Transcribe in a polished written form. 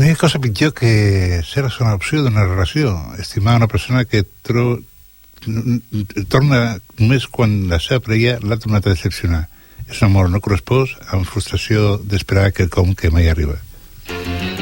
No hi ha cosa pitjor que ser la segona opció d'una relació, estimar una persona que torna només quan la seva parella l'ha tornat a decepcionar. És un amor no correspost amb frustració d'esperar quelcom que mai arriba.